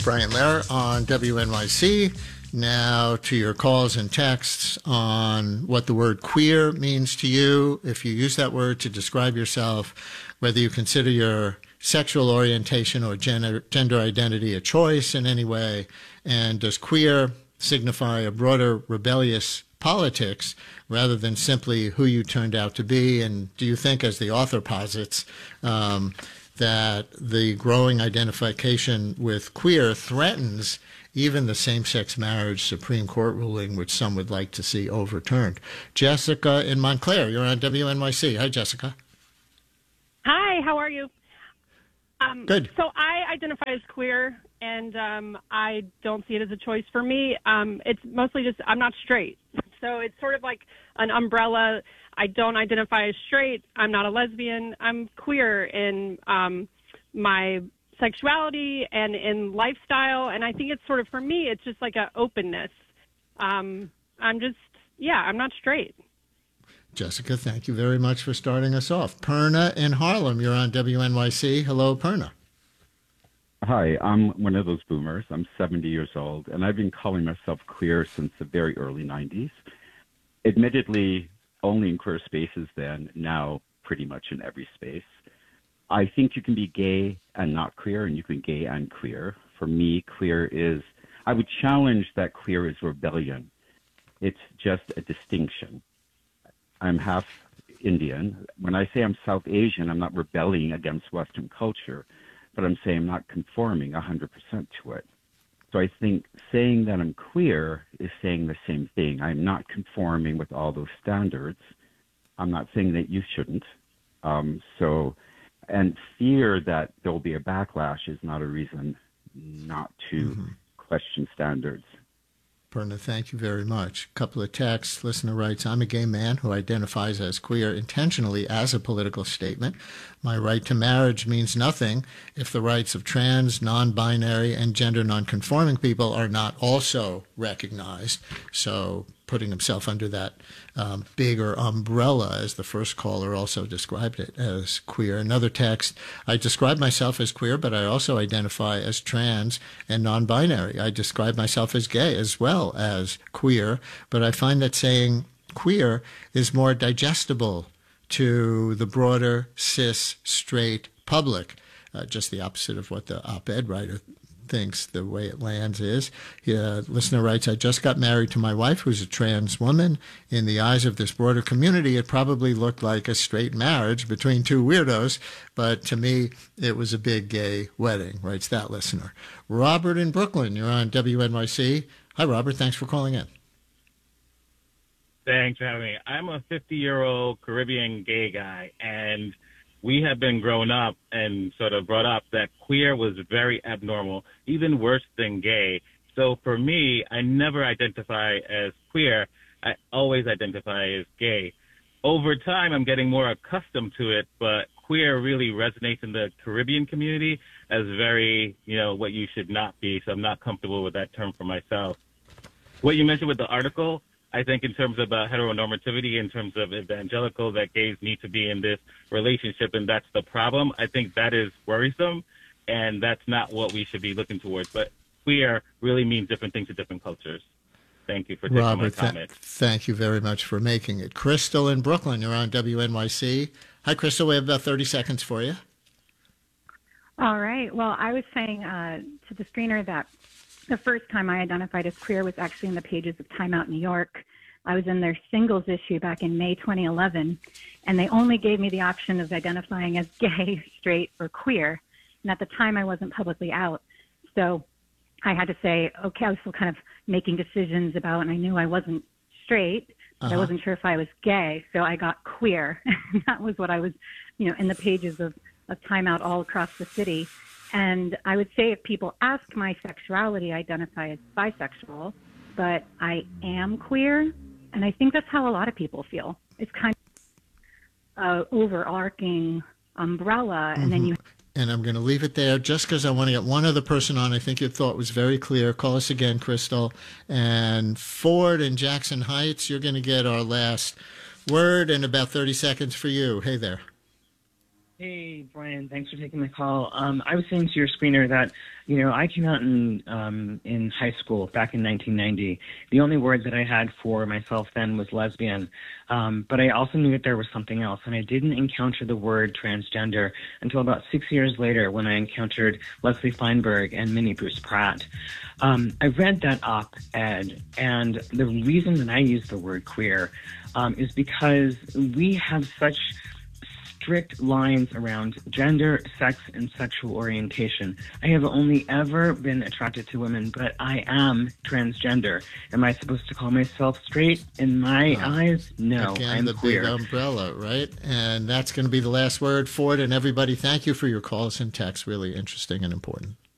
Brian Lehrer on WNYC. Now to your calls and texts on what the word queer means to you. If you use that word to describe yourself, whether you consider your sexual orientation or gender identity a choice in any way, and does queer signify a broader rebellious politics rather than simply who you turned out to be? And do you think, as the author posits, that the growing identification with queer threatens even the same-sex marriage Supreme Court ruling, which some would like to see overturned? Jessica in Montclair, you're on WNYC. Hi, Jessica. Hi, how are you? Good. So I identify as queer, and I don't see it as a choice for me. It's mostly just I'm not straight. So it's sort of like an umbrella. I don't identify as straight. I'm not a lesbian. I'm queer in my sexuality and in lifestyle. And I think it's sort of, for me, it's just like an openness. I'm not straight. Jessica, thank you very much for starting us off. Perna in Harlem, you're on WNYC. Hello, Perna. Hi, I'm one of those boomers. I'm 70 years old, and I've been calling myself queer since the very early 90s. Admittedly, only in queer spaces then, now pretty much in every space. I think you can be gay and not queer, and you can be gay and queer. For me, queer is, I would challenge that queer is rebellion. It's just a distinction. I'm half Indian. When I say I'm South Asian, I'm not rebelling against Western culture, but I'm saying I'm not conforming 100% to it. So I think saying that I'm queer is saying the same thing. I'm not conforming with all those standards. I'm not saying that you shouldn't. And fear that there will be a backlash is not a reason not to question standards. Perna, thank you very much. A couple of texts. Listener writes, I'm a gay man who identifies as queer intentionally as a political statement. My right to marriage means nothing if the rights of trans, non-binary, and gender non-conforming people are not also recognized. So putting himself under that bigger umbrella, as the first caller also described it, as queer. Another text, I describe myself as queer, but I also identify as trans and non-binary. I describe myself as gay as well as queer, but I find that saying queer is more digestible to the broader cis straight public, just the opposite of what the op-ed writer thinks the way it lands is. Listener writes, I just got married to my wife, who's a trans woman. In the eyes of this broader community, it probably looked like a straight marriage between two weirdos, but to me, it was a big gay wedding, writes that listener. Robert in Brooklyn, you're on WNYC. Hi, Robert. Thanks for calling in. Thanks for having me. I'm a 50-year-old Caribbean gay guy, and we have been grown up and sort of brought up that queer was very abnormal, even worse than gay. So for me, I never identify as queer. I always identify as gay. Over time, I'm getting more accustomed to it, but queer really resonates in the Caribbean community as very, what you should not be. So I'm not comfortable with that term for myself. What you mentioned with the article, I think in terms of heteronormativity, in terms of evangelical, that gays need to be in this relationship, and that's the problem. I think that is worrisome, and that's not what we should be looking towards. But queer really means different things to different cultures. Thank you for taking my comment. Thank you very much for making it. Crystal in Brooklyn, you're on WNYC. Hi, Crystal. We have about 30 seconds for you. All right. Well, I was saying to the screener that the first time I identified as queer was actually in the pages of Time Out New York. I was in their singles issue back in May 2011, and they only gave me the option of identifying as gay, straight, or queer. And at the time, I wasn't publicly out. So I had to say, okay, I was still kind of making decisions about, and I knew I wasn't straight, but I wasn't sure if I was gay. So I got queer. And that was what I was, in the pages of Time Out all across the city. And I would say if people ask my sexuality, I identify as bisexual, but I am queer. And I think that's how a lot of people feel. It's kind of overarching umbrella. And then you. And I'm going to leave it there just because I want to get one other person on. I think your thought was very clear. Call us again, Crystal. And Ford in Jackson Heights, you're going to get our last word in about 30 seconds for you. Hey there. Hey, Brian, thanks for taking my call. I was saying to your screener that, I came out in high school back in 1990. The only word that I had for myself then was lesbian, but I also knew that there was something else, and I didn't encounter the word transgender until about 6 years later when I encountered Leslie Feinberg and Minnie Bruce Pratt. I read that op-ed, and the reason that I use the word queer is because we have such strict lines around gender, sex, and sexual orientation. I have only ever been attracted to women, but I am transgender. Am I supposed to call myself straight? In my eyes, no. Again, I'm the queer. big umbrella, right? And that's going to be the last word for it. And everybody, thank you for your calls and texts. Really interesting and important.